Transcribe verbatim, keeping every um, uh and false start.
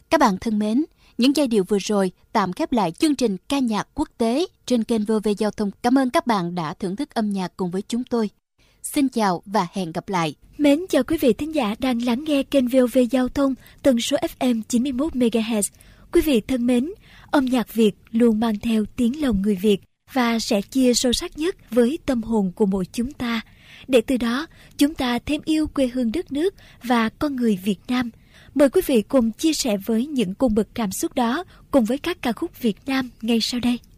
Các bạn thân mến, những giai điệu vừa rồi tạm khép lại chương trình ca nhạc quốc tế trên kênh vê o vê Giao thông. Cảm ơn các bạn đã thưởng thức âm nhạc cùng với chúng tôi. Xin chào và hẹn gặp lại. Mến chào quý vị thính giả đang lắng nghe kênh vê o vê Giao thông tần số ép em chín mươi mốt mê ga héc. Quý vị thân mến, âm nhạc Việt luôn mang theo tiếng lòng người Việt và sẽ chia sâu sắc nhất với tâm hồn của mỗi chúng ta, để từ đó chúng ta thêm yêu quê hương đất nước và con người Việt Nam. Mời quý vị cùng chia sẻ với những cung bậc cảm xúc đó cùng với các ca khúc Việt Nam ngay sau đây.